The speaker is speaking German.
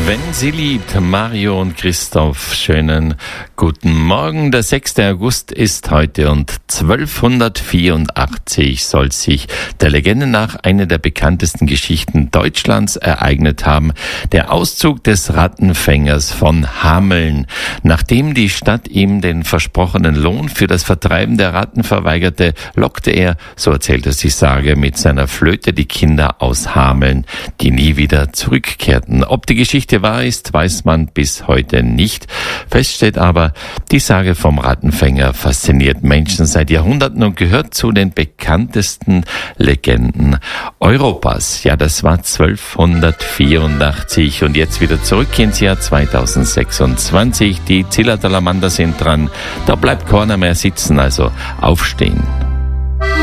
Wenn sie liebt, Mario und Christoph, schönen guten Morgen. Der 6. August ist heute und 1284 soll sich der Legende nach eine der bekanntesten Geschichten Deutschlands ereignet haben. Der Auszug des Rattenfängers von Hameln. Nachdem die Stadt ihm den versprochenen Lohn für das Vertreiben der Ratten verweigerte, lockte er, so erzählt es die Sage, mit seiner Flöte die Kinder aus Hameln, die nie wieder zurückkehrten. Ob die Geschichte wahr ist, weiß man bis heute nicht. Fest steht aber, die Sage vom Rattenfänger fasziniert Menschen seit Jahrhunderten und gehört zu den bekanntesten Legenden Europas. Ja, das war 1284 und jetzt wieder zurück ins Jahr 2026. Die Zillertaler Mander sind dran. Da bleibt keiner mehr sitzen, also aufstehen.